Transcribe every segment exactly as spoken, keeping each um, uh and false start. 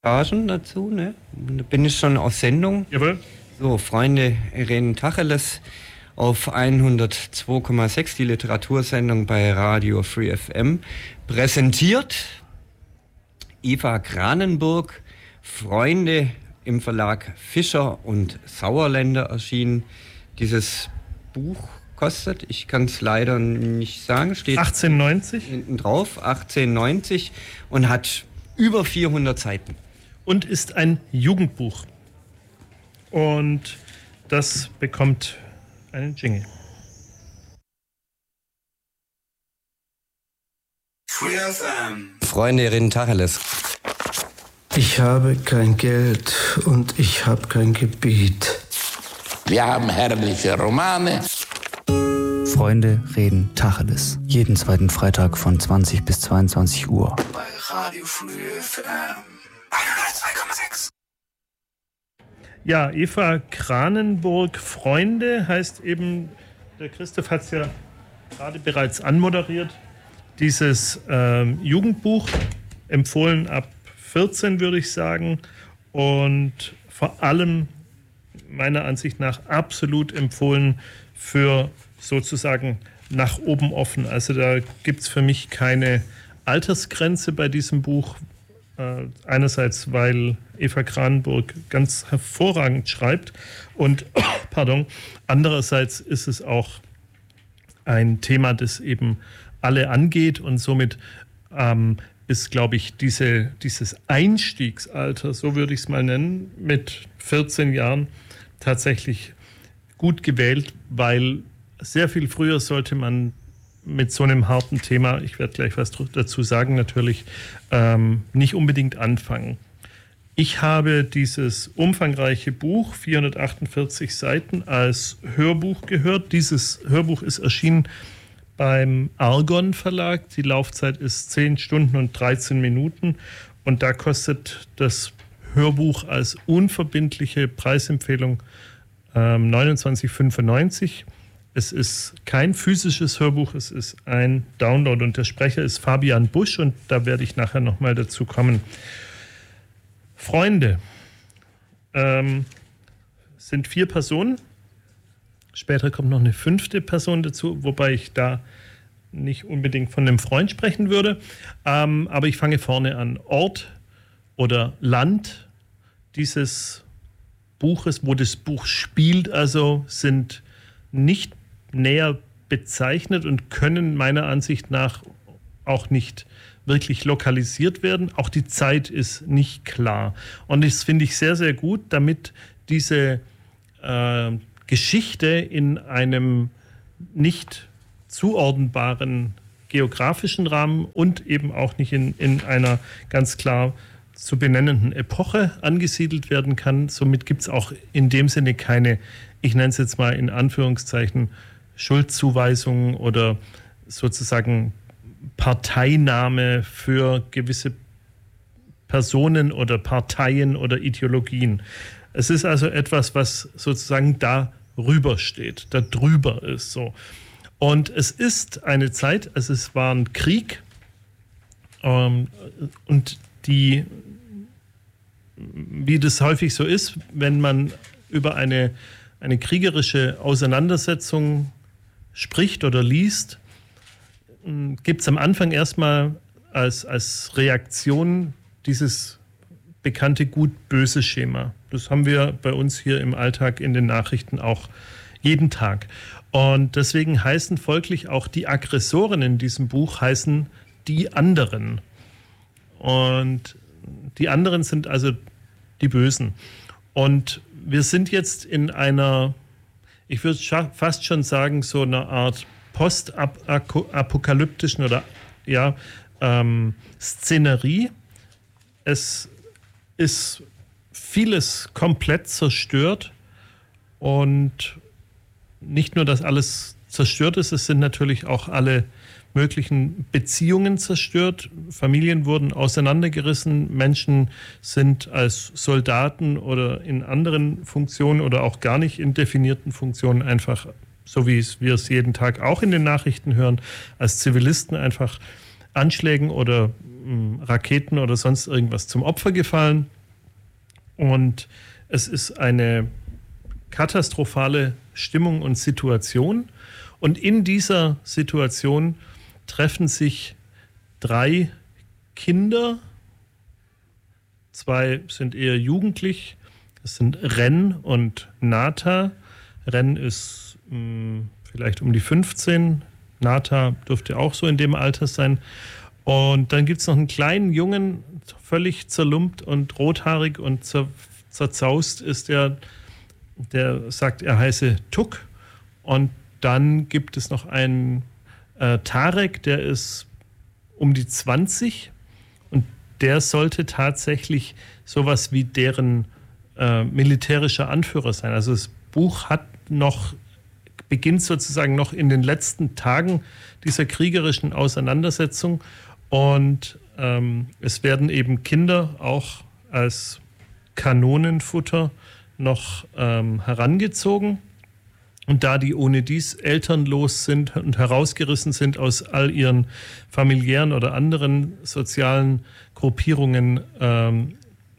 Passagen dazu, ne? Da bin ich schon auf Sendung. Jawohl. So, Freunde, reden Tacheles auf hundertzwei Komma sechs, die Literatursendung bei Radio Free F M. Präsentiert Eva Kranenburg, Freunde im Verlag Fischer und Sauerländer erschienen. Dieses Buch kostet, ich kann es leider nicht sagen, steht achtzehn neunzig hinten drauf, achtzehn neunzig und hat über vierhundert Seiten. Und ist ein Jugendbuch. Und das bekommt einen Jingle. Freunde, reden Tacheles. Ich habe kein Geld und ich habe kein Gebiet. Wir haben herrliche Romane. Freunde reden Tacheles. Jeden zweiten Freitag von zwanzig bis zweiundzwanzig Uhr. Bei Radio Free F M hundertzwei Komma sechs. Ja, Eva Kranenburg, Freunde heißt eben, der Christoph hat es ja gerade bereits anmoderiert, dieses ähm, Jugendbuch, empfohlen ab vierzehn, würde ich sagen, und vor allem meiner Ansicht nach absolut empfohlen für sozusagen nach oben offen. Also da gibt es für mich keine Altersgrenze bei diesem Buch. Äh, einerseits, weil Eva Kranenburg ganz hervorragend schreibt und pardon, andererseits ist es auch ein Thema, das eben alle angeht und somit ähm, ist, glaube ich, diese, dieses Einstiegsalter, so würde ich es mal nennen, mit vierzehn Jahren tatsächlich gut gewählt, weil sehr viel früher sollte man mit so einem harten Thema, ich werde gleich was dazu sagen natürlich, ähm, nicht unbedingt anfangen. Ich habe dieses umfangreiche Buch, vierhundertachtundvierzig Seiten, als Hörbuch gehört. Dieses Hörbuch ist erschienen beim Argon Verlag. Die Laufzeit ist zehn Stunden und dreizehn Minuten und da kostet das Hörbuch als unverbindliche Preisempfehlung ähm, neunundzwanzig fünfundneunzig. Es ist kein physisches Hörbuch, es ist ein Download und der Sprecher ist Fabian Busch und da werde ich nachher nochmal dazu kommen. Freunde ähm, sind vier Personen. Später kommt noch eine fünfte Person dazu, wobei ich da nicht unbedingt von einem Freund sprechen würde. Ähm, aber ich fange vorne an. Ort oder Land dieses Buches, wo das Buch spielt, also sind nicht näher bezeichnet und können meiner Ansicht nach auch nicht wirklich lokalisiert werden. Auch die Zeit ist nicht klar. Und das finde ich sehr, sehr gut, damit diese äh, Geschichte in einem nicht zuordnenbaren geografischen Rahmen und eben auch nicht in, in einer ganz klar zu benennenden Epoche angesiedelt werden kann. Somit gibt es auch in dem Sinne keine, ich nenne es jetzt mal in Anführungszeichen, Schuldzuweisungen oder sozusagen Parteinahme für gewisse Personen oder Parteien oder Ideologien. Es ist also etwas, was sozusagen darüber steht, da drüber ist. So. Und es ist eine Zeit, also es war ein Krieg ähm, und die, wie das häufig so ist, wenn man über eine, eine kriegerische Auseinandersetzung spricht oder liest, gibt es am Anfang erstmal als, als Reaktion dieses bekannte Gut-Böse-Schema. Das haben wir bei uns hier im Alltag in den Nachrichten auch jeden Tag. Und deswegen heißen folglich auch die Aggressoren in diesem Buch heißen die anderen. Und die anderen sind also die Bösen. Und wir sind jetzt in einer, ich würde fast schon sagen, so einer Art postapokalyptischen oder ja, ähm, Szenerie. Es ist vieles komplett zerstört und nicht nur, dass alles zerstört ist, es sind natürlich auch alle möglichen Beziehungen zerstört. Familien wurden auseinandergerissen, Menschen sind als Soldaten oder in anderen Funktionen oder auch gar nicht in definierten Funktionen einfach, so wie wir es jeden Tag auch in den Nachrichten hören, als Zivilisten einfach Anschlägen oder mh, Raketen oder sonst irgendwas zum Opfer gefallen. Und es ist eine katastrophale Stimmung und Situation. Und in dieser Situation treffen sich drei Kinder. Zwei sind eher jugendlich. Das sind Ren und Nata. Ren ist mh, vielleicht um die fünfzehn. Nata dürfte auch so in dem Alter sein. Und dann gibt es noch einen kleinen Jungen, völlig zerlumpt und rothaarig und zer, zerzaust ist der, der sagt, er heiße Tuk. Und dann gibt es noch einen äh, Tarek, der ist um die zwanzig und der sollte tatsächlich sowas wie deren äh, militärischer Anführer sein. Also das Buch hat noch, beginnt sozusagen noch in den letzten Tagen dieser kriegerischen Auseinandersetzung und ähm, es werden eben Kinder auch als Kanonenfutter noch ähm, herangezogen. Und da die ohne dies elternlos sind und herausgerissen sind aus all ihren familiären oder anderen sozialen Gruppierungen, ähm,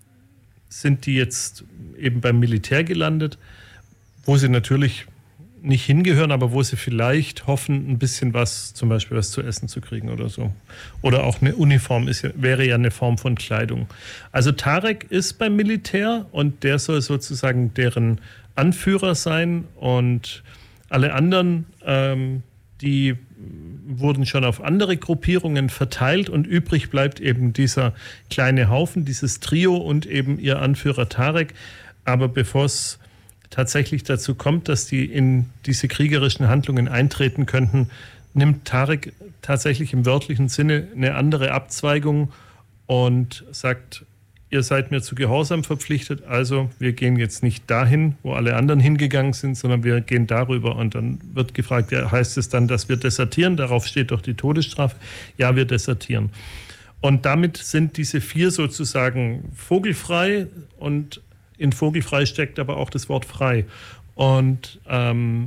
sind die jetzt eben beim Militär gelandet, wo sie natürlich nicht hingehören, aber wo sie vielleicht hoffen, ein bisschen was, zum Beispiel was zu essen zu kriegen oder so. Oder auch eine Uniform ist, wäre ja eine Form von Kleidung. Also Tarek ist beim Militär und der soll sozusagen deren Anführer sein und alle anderen, ähm, die wurden schon auf andere Gruppierungen verteilt und übrig bleibt eben dieser kleine Haufen, dieses Trio und eben ihr Anführer Tarek. Aber bevor es tatsächlich dazu kommt, dass die in diese kriegerischen Handlungen eintreten könnten, nimmt Tarek tatsächlich im wörtlichen Sinne eine andere Abzweigung und sagt, ihr seid mir zu Gehorsam verpflichtet, also wir gehen jetzt nicht dahin, wo alle anderen hingegangen sind, sondern wir gehen darüber. Und dann wird gefragt, ja, heißt es dann, dass wir desertieren? Darauf steht doch die Todesstrafe. Ja, wir desertieren. Und damit sind diese vier sozusagen vogelfrei und in vogelfrei steckt aber auch das Wort frei. Und ähm,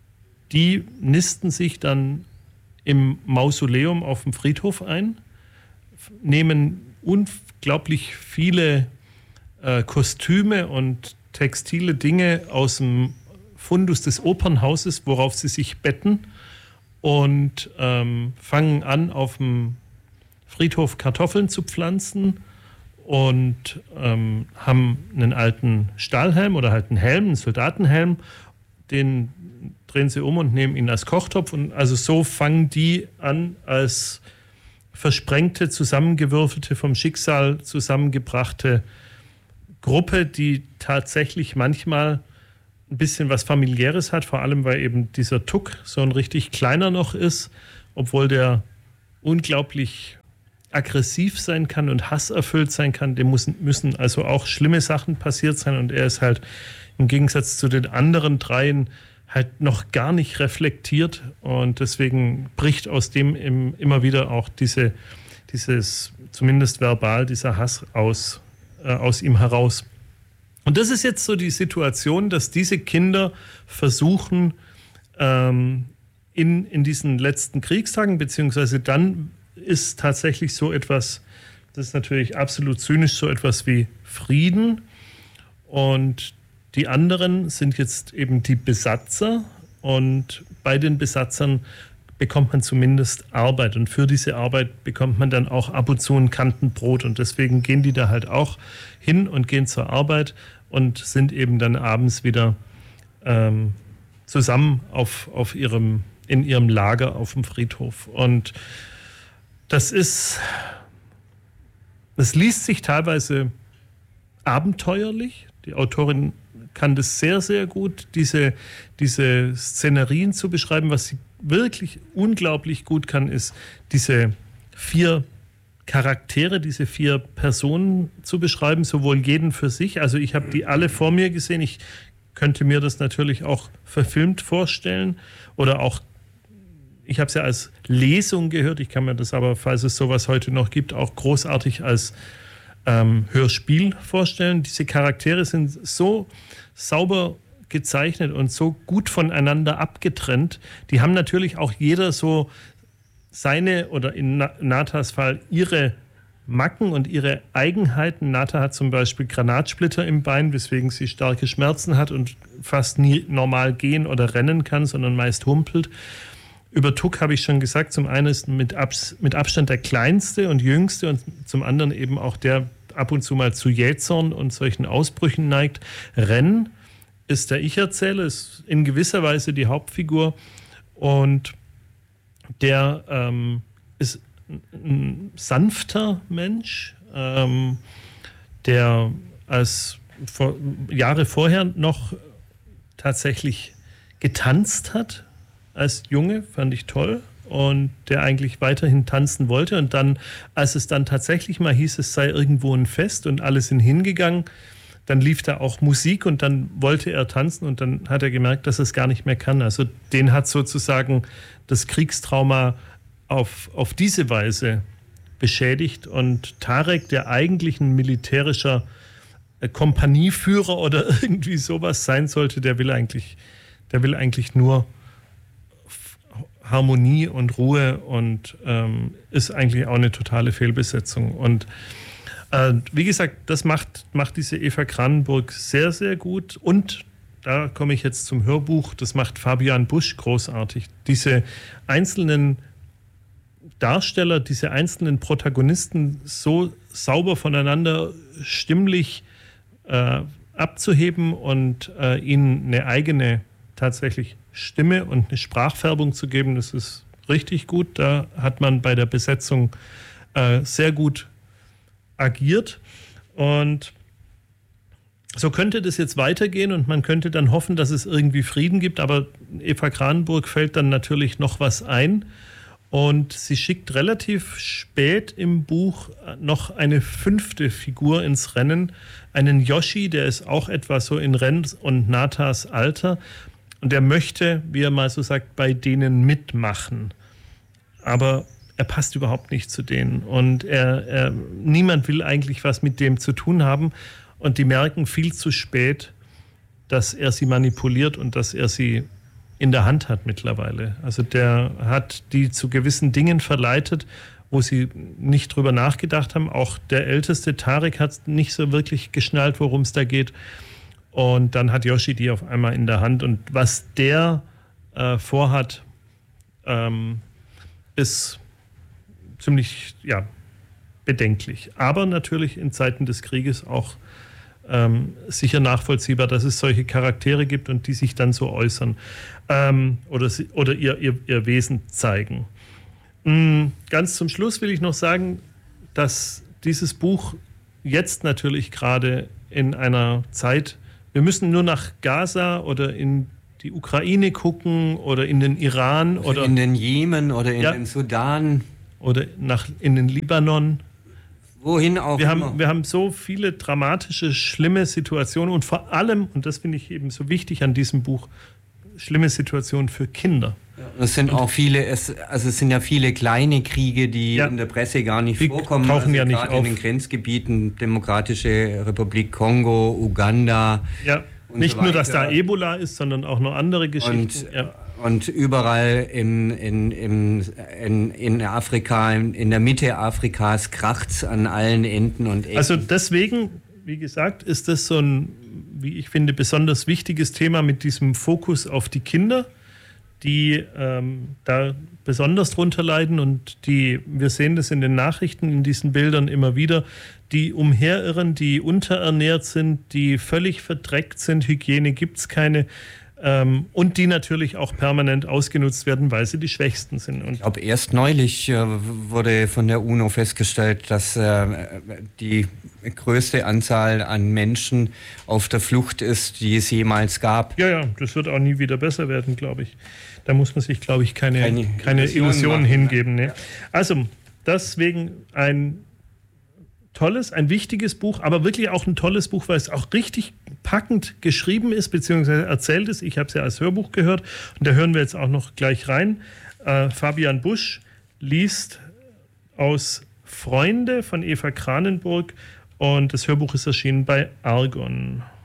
die nisten sich dann im Mausoleum auf dem Friedhof ein, nehmen unglaublich viele äh, Kostüme und textile Dinge aus dem Fundus des Opernhauses, worauf sie sich betten und ähm, fangen an, auf dem Friedhof Kartoffeln zu pflanzen und ähm, haben einen alten Stahlhelm oder halt einen Helm, einen Soldatenhelm, den drehen sie um und nehmen ihn als Kochtopf. Und also so fangen die an, als versprengte, zusammengewürfelte, vom Schicksal zusammengebrachte Gruppe, die tatsächlich manchmal ein bisschen was Familiäres hat, vor allem weil eben dieser Tuk so ein richtig kleiner noch ist, obwohl der unglaublich aggressiv sein kann und hasserfüllt sein kann. Dem müssen, müssen also auch schlimme Sachen passiert sein und er ist halt im Gegensatz zu den anderen dreien halt noch gar nicht reflektiert und deswegen bricht aus dem im, immer wieder auch diese, dieses, zumindest verbal, dieser Hass aus, äh, aus ihm heraus. Und das ist jetzt so die Situation, dass diese Kinder versuchen, ähm, in, in diesen letzten Kriegstagen, beziehungsweise dann ist tatsächlich so etwas, das ist natürlich absolut zynisch, so etwas wie Frieden. Und die anderen sind jetzt eben die Besatzer. Und bei den Besatzern bekommt man zumindest Arbeit. Und für diese Arbeit bekommt man dann auch ab und zu ein Kantenbrot. Und deswegen gehen die da halt auch hin und gehen zur Arbeit und sind eben dann abends wieder ähm, zusammen auf, auf ihrem, in ihrem Lager auf dem Friedhof. Und das ist, das liest sich teilweise abenteuerlich. Die Autorin kann das sehr, sehr gut, diese, diese Szenerien zu beschreiben. Was sie wirklich unglaublich gut kann, ist diese vier Charaktere, diese vier Personen zu beschreiben, sowohl jeden für sich. Also ich habe die alle vor mir gesehen. Ich könnte mir das natürlich auch verfilmt vorstellen oder auch, ich habe es ja als Lesung gehört, ich kann mir das aber, falls es sowas heute noch gibt, auch großartig als ähm, Hörspiel vorstellen. Diese Charaktere sind so sauber gezeichnet und so gut voneinander abgetrennt. Die haben natürlich auch jeder so seine oder in Nathas Fall ihre Macken und ihre Eigenheiten. Natha hat zum Beispiel Granatsplitter im Bein, weswegen sie starke Schmerzen hat und fast nie normal gehen oder rennen kann, sondern meist humpelt. Über Tuk habe ich schon gesagt, zum einen ist mit, Abs- mit Abstand der kleinste und jüngste und zum anderen eben auch der ab und zu mal zu Jähzorn und solchen Ausbrüchen neigt. Ren ist der Ich-Erzähler, ist in gewisser Weise die Hauptfigur und der ähm, ist ein sanfter Mensch, ähm, der als vor, Jahre vorher noch tatsächlich getanzt hat als Junge, fand ich toll, und der eigentlich weiterhin tanzen wollte. Und dann, als es dann tatsächlich mal hieß, es sei irgendwo ein Fest und alle sind hingegangen, dann lief da auch Musik und dann wollte er tanzen und dann hat er gemerkt, dass er es gar nicht mehr kann. Also den hat sozusagen das Kriegstrauma auf, auf diese Weise beschädigt. Und Tarek, der eigentlich ein militärischer äh, Kompanieführer oder irgendwie sowas sein sollte, der will eigentlich, der will eigentlich nur F- Harmonie und Ruhe und ähm, ist eigentlich auch eine totale Fehlbesetzung. Und äh, wie gesagt, das macht, macht diese Eva Kranenburg sehr, sehr gut. Und da komme ich jetzt zum Hörbuch, das macht Fabian Busch großartig. Diese einzelnen Darsteller, diese einzelnen Protagonisten so sauber voneinander stimmlich äh, abzuheben und äh, ihnen eine eigene tatsächlich Stimme und eine Sprachfärbung zu geben, das ist richtig gut. Da hat man bei der Besetzung äh, sehr gut agiert und so könnte das jetzt weitergehen und man könnte dann hoffen, dass es irgendwie Frieden gibt, aber Eva Kranenburg fällt dann natürlich noch was ein. Und sie schickt relativ spät im Buch noch eine fünfte Figur ins Rennen, einen Yoshi, der ist auch etwa so in Ren und Nathas Alter. Und er möchte, wie er mal so sagt, bei denen mitmachen. Aber er passt überhaupt nicht zu denen. Und er, er, niemand will eigentlich was mit dem zu tun haben. Und die merken viel zu spät, dass er sie manipuliert und dass er sie in der Hand hat mittlerweile. Also der hat die zu gewissen Dingen verleitet, wo sie nicht drüber nachgedacht haben. Auch der älteste Tarek hat nicht so wirklich geschnallt, worum es da geht. Und dann hat Yoshi die auf einmal in der Hand. Und was der äh, vorhat, ähm, ist ziemlich ja, bedenklich. Aber natürlich in Zeiten des Krieges auch Ähm, sicher nachvollziehbar, dass es solche Charaktere gibt und die sich dann so äußern ähm, oder, sie, oder ihr, ihr, ihr Wesen zeigen. Mhm. Ganz zum Schluss will ich noch sagen, dass dieses Buch jetzt natürlich gerade in einer Zeit, wir müssen nur nach Gaza oder in die Ukraine gucken oder in den Iran also oder in den Jemen oder in ja, den Sudan oder nach, in den Libanon. Wohin auch wir immer. haben, wir haben so viele dramatische, schlimme Situationen und vor allem, und das finde ich eben so wichtig an diesem Buch, schlimme Situationen für Kinder. Ja, es sind und auch viele, es, also es sind ja viele kleine Kriege, die ja, in der Presse gar nicht die vorkommen. tauchen also ja nicht gerade auf. in den Grenzgebieten, Demokratische Republik Kongo, Uganda. Ja, nicht so nur, dass da Ebola ist, sondern auch noch andere Geschichten. Und, ja. und überall in, in, in, in, in Afrika, in, in der Mitte Afrikas kracht's an allen Enden und Ecken. Also deswegen, wie gesagt, ist das so ein, wie ich finde, besonders wichtiges Thema mit diesem Fokus auf die Kinder, die ähm, da besonders drunter leiden und die, wir sehen das in den Nachrichten, in diesen Bildern immer wieder, die umherirren, die unterernährt sind, die völlig verdreckt sind, Hygiene gibt es keine ähm, und die natürlich auch permanent ausgenutzt werden, weil sie die Schwächsten sind. Und ich glaube, erst neulich äh, wurde von der UNO festgestellt, dass äh, die größte Anzahl an Menschen auf der Flucht ist, die es jemals gab. Ja, ja, das wird auch nie wieder besser werden, glaube ich. Da muss man sich, glaube ich, keine, keine, keine Illusionen, Illusionen hingeben. Ne? Also, deswegen ein tolles, ein wichtiges Buch, aber wirklich auch ein tolles Buch, weil es auch richtig packend geschrieben ist, beziehungsweise erzählt ist. Ich habe es ja als Hörbuch gehört und da hören wir jetzt auch noch gleich rein. Äh, Fabian Busch liest aus Freunde von Eva Kranenburg und das Hörbuch ist erschienen bei Argon.